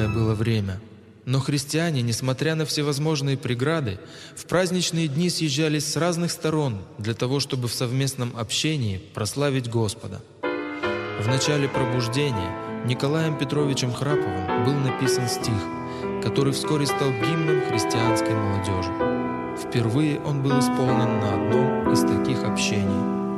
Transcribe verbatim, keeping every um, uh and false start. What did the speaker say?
было время. Но христиане, несмотря на всевозможные преграды, в праздничные дни съезжались с разных сторон для того, чтобы в совместном общении прославить Господа. В начале пробуждения Николаем Петровичем Храповым был написан стих, который вскоре стал гимном христианской молодежи. Впервые он был исполнен на одном из таких общений.